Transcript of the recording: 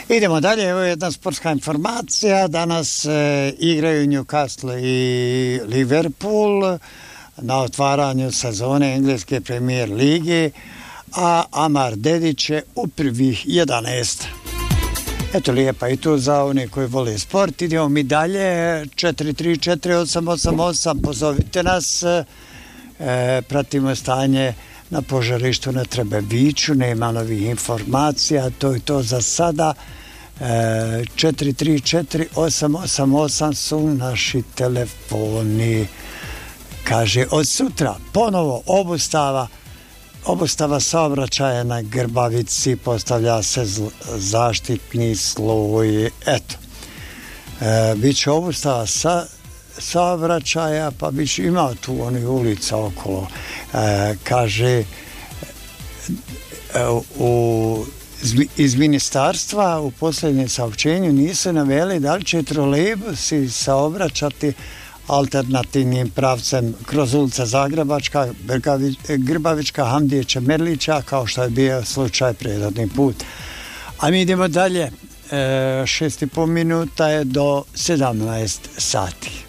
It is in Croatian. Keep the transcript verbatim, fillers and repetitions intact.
Idemo dalje, evo jedna sportska informacija. Danas e, igraju Newcastle i Liverpool na otvaranju sezone engleske premijer lige, a Amar Dedić je u prvih jedanaest. Eto, lijepa i tu za one koji vole sport. Idemo mi dalje, četiri tri četiri osam osam osam, pozovite nas, e, pratimo stanje na požarištu na Trebeviću, nema novih informacija, to je to za sada. E, četiri tri četiri osam osam osam su naši telefoni. Kaže, od sutra ponovo obustava obustava saobraćaja na Grbavici, postavlja se zl- zaštitni sloj. Eto, e, bit će obustava sa saobraćaja, pa bit će imao tu onih ulica okolo. E, kaže, e, u, iz ministarstva u posljednjem saopćenju nisu naveli da li će trolejbusi saobraćati alternativnim pravcem kroz ulica Zagrebačka, Grbavička, Hamdije Čemerlića, kao što je bio slučaj prethodni put. A mi idemo dalje, e, šest i pol minuta je do sedamnaest sati.